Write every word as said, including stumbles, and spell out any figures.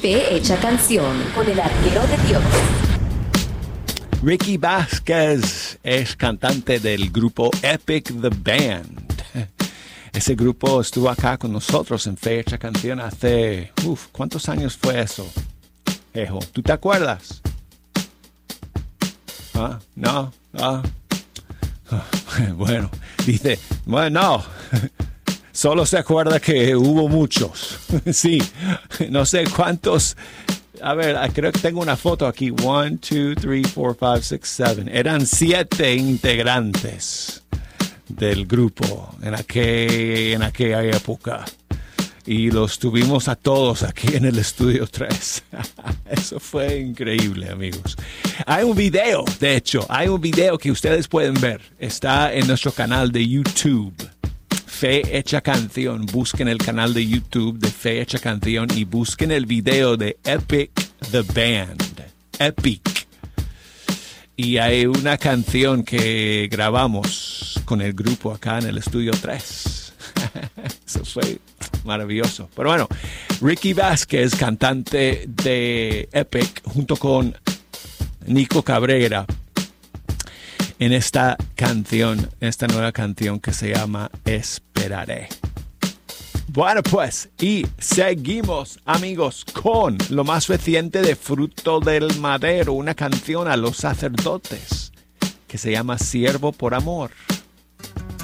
Fe Hecha Canción con el arquero de Dios. Ricky Vázquez es cantante del grupo Epic the Band. Ese grupo estuvo acá con nosotros en Fe Hecha Canción hace... Uf, ¿cuántos años fue eso? Ejo, ¿tú te acuerdas? ¿Ah? ¿No? ¿Ah? Bueno, dice, bueno, no. Solo se acuerda que hubo muchos. Sí, no sé cuántos... A ver, creo que tengo una foto aquí. One, two, three, four, five, six, seven. Eran siete integrantes del grupo en, aquel, en aquella época. Y los tuvimos a todos aquí en el estudio tres. Eso fue increíble, amigos. Hay un video, de hecho, hay un video que ustedes pueden ver. Está en nuestro canal de YouTube. Fe Hecha Canción. Busquen el canal de YouTube de Fe Hecha Canción y busquen el video de Epic the Band. Epic. Y hay una canción que grabamos con el grupo acá en el estudio tres. Eso fue maravilloso. Pero bueno, Ricky Vázquez, cantante de Epic, junto con Nico Cabrera, en esta canción, esta nueva canción que se llama Esperaré. Bueno, pues, y seguimos, amigos, con lo más reciente de Fruto del Madero, una canción a los sacerdotes que se llama Siervo por Amor.